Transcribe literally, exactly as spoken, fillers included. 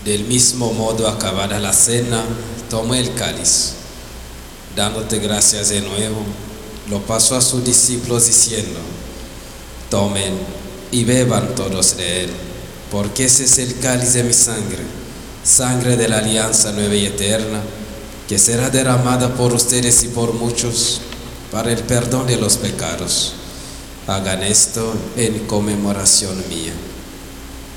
Del mismo modo, acabada la cena, tomó el cáliz. Dándote gracias de nuevo, lo pasó a sus discípulos diciendo: tomen y beban todos de él, porque ese es el cáliz de mi sangre, sangre de la alianza nueva y eterna, que será derramada por ustedes y por muchos para el perdón de los pecados. Hagan esto en conmemoración mía.